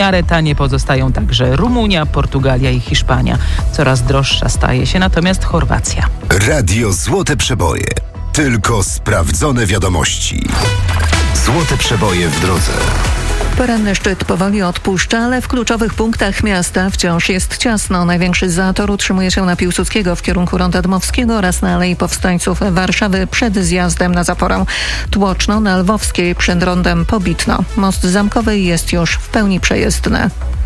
miarę tanie pozostają także Rumunia, Portugalia i Hiszpania. Coraz droższa staje się natomiast Chorwacja. Radio Złote Przeboje. Tylko sprawdzone wiadomości. Złote Przeboje w drodze. Poranny szczyt powoli odpuszcza, ale w kluczowych punktach miasta wciąż jest ciasno. Największy zator utrzymuje się na Piłsudskiego w kierunku Ronda Dmowskiego oraz na Alei Powstańców Warszawy przed zjazdem na Zaporę. Tłoczno na Lwowskiej przed rondem Pobitno. Most Zamkowy jest już w pełni przejezdny.